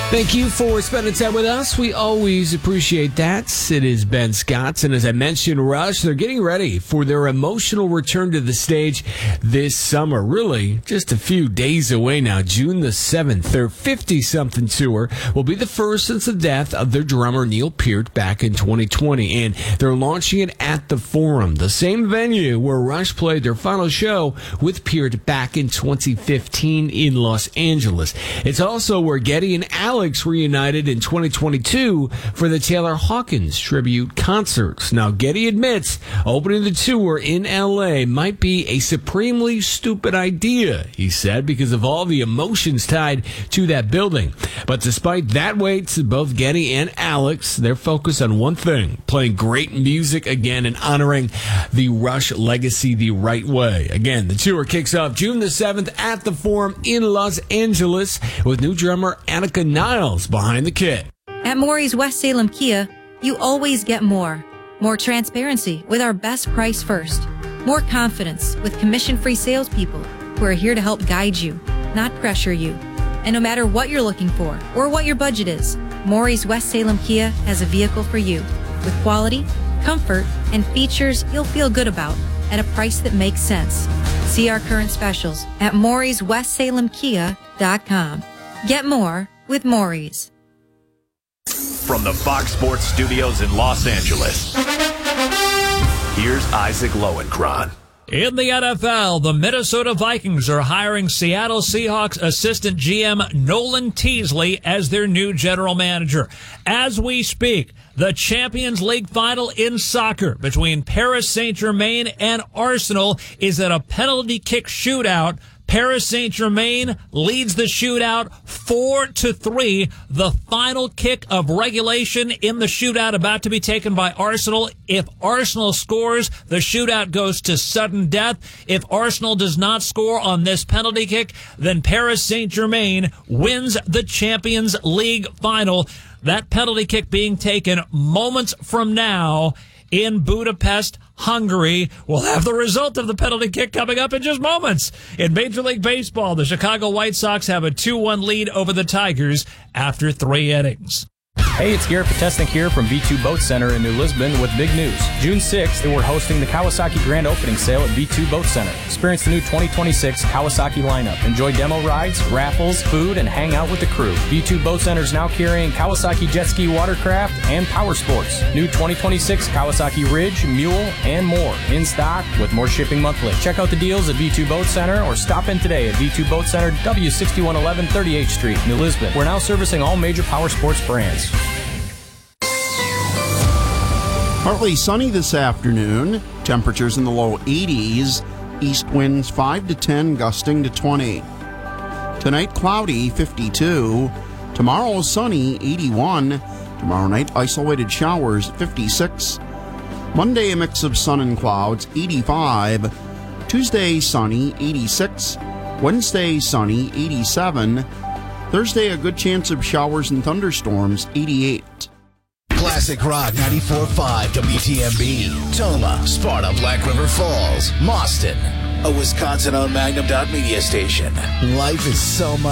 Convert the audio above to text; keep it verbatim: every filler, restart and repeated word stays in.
Thank you for spending time with us. We always appreciate that. It is Ben Scott, and as I mentioned, Rush, they're getting ready for their emotional return to the stage this summer. Really, just a few days away now, June the seventh. Their fifty-something tour will be the first since the death of their drummer Neil Peart back in twenty twenty, and they're launching it at the Forum, the same venue where Rush played their final show with Peart back in twenty fifteen in Los Angeles. It's also where Geddy and Alex reunited in twenty twenty-two for the Taylor Hawkins tribute concerts. Now, Geddy admits opening the tour in L A might be a supremely stupid idea, he said, because of all the emotions tied to that building. But despite that weight, both Geddy and Alex, they're focused on one thing, playing great music again and honoring the Rush legacy the right way. Again, the tour kicks off June the seventh at the Forum in Los Angeles with new drummer Annika Niles behind the kit. At Maury's West Salem Kia, you always get more. More transparency with our best price first. More confidence with commission-free salespeople who are here to help guide you, not pressure you. And no matter what you're looking for or what your budget is, Maury's West Salem Kia has a vehicle for you with quality, comfort, and features you'll feel good about at a price that makes sense. See our current specials at Maury's West Salem Kia dot com. Get more with Maury's. From the Fox Sports Studios in Los Angeles, here's Isaac Lowenkron. In the N F L, the Minnesota Vikings are hiring Seattle Seahawks assistant G M Nolan Teasley as their new general manager. As we speak, the Champions League final in soccer between Paris Saint-Germain and Arsenal is at a penalty kick shootout. Paris Saint-Germain leads the shootout four to three. The final kick of regulation in the shootout about to be taken by Arsenal. If Arsenal scores, the shootout goes to sudden death. If Arsenal does not score on this penalty kick, then Paris Saint-Germain wins the Champions League final. That penalty kick being taken moments from now in Budapest, Hungary. We'll have the result of the penalty kick coming up in just moments. In Major League Baseball, the Chicago White Sox have a two one lead over the Tigers after three innings. Hey, it's Garrett Potesnik here from V two Boat Center in New Lisbon with big news. June sixth, we're hosting the Kawasaki Grand Opening Sale at V two Boat Center. Experience the new twenty twenty-six Kawasaki lineup. Enjoy demo rides, raffles, food, and hang out with the crew. V two Boat Center is now carrying Kawasaki Jet Ski Watercraft and Power Sports. New twenty twenty-six Kawasaki Ridge, Mule, and more. In stock with more shipping monthly. Check out the deals at V two Boat Center or stop in today at V two Boat Center, W sixty-one eleven thirty-eighth Street, New Lisbon. We're now servicing all major Power Sports brands. Partly sunny this afternoon. Temperatures in the low eighties. East winds five to ten, gusting to twenty. Tonight, cloudy, fifty-two. Tomorrow, sunny, eighty-one. Tomorrow night, isolated showers, fifty-six. Monday, a mix of sun and clouds, eighty-five. Tuesday, sunny, eighty-six. Wednesday, sunny, eighty-seven. Thursday, a good chance of showers and thunderstorms, eighty-eight. Classic Rock ninety-four point five W T M B, Toma, Sparta, Black River Falls, Mauston, a Wisconsin-owned Magnum Dot Media station. Life is so much